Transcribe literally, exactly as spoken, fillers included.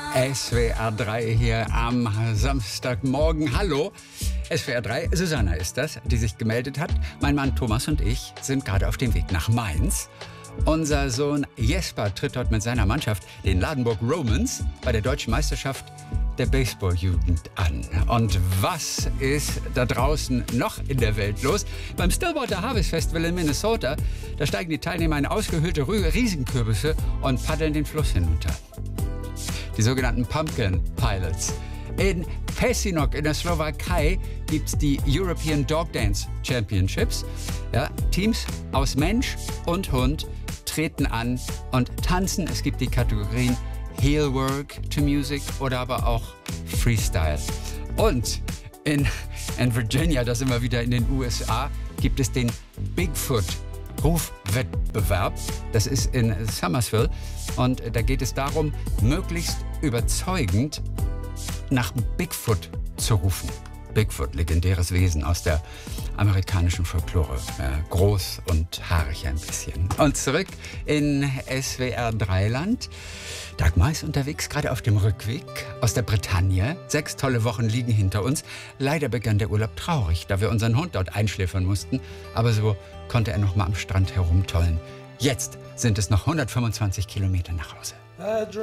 S W R drei hier am Samstagmorgen. Hallo, S W R drei. Susanna ist das, die sich gemeldet hat. Mein Mann Thomas und ich sind gerade auf dem Weg nach Mainz. Unser Sohn Jesper tritt dort mit seiner Mannschaft, den Ladenburg Romans, bei der deutschen Meisterschaft der Baseballjugend an. Und was ist da draußen noch in der Welt los? Beim Stillwater Harvest Festival in Minnesota, da steigen die Teilnehmer in ausgehöhlte Riesenkürbisse und paddeln den Fluss hinunter. Die sogenannten Pumpkin Pilots. In Pesinok in der Slowakei gibt es die European Dog Dance Championships. Ja, Teams aus Mensch und Hund treten an und tanzen. Es gibt die Kategorien Heelwork to Music oder aber auch Freestyle. Und in, in Virginia, da sind wir wieder in den U S A, gibt es den Bigfoot-Rufwettbewerb. Das ist in Summersville. Und da geht es darum, möglichst überzeugend nach Bigfoot zu rufen. Bigfoot, legendäres Wesen aus der amerikanischen Folklore. Äh, groß und haarig ein bisschen. Und zurück in S W R drei Land. Dagmar ist unterwegs, gerade auf dem Rückweg aus der Bretagne. Sechs tolle Wochen liegen hinter uns. Leider begann der Urlaub traurig, da wir unseren Hund dort einschläfern mussten. Aber so konnte er noch mal am Strand herumtollen. Jetzt sind es noch hundertfünfundzwanzig Kilometer nach Hause.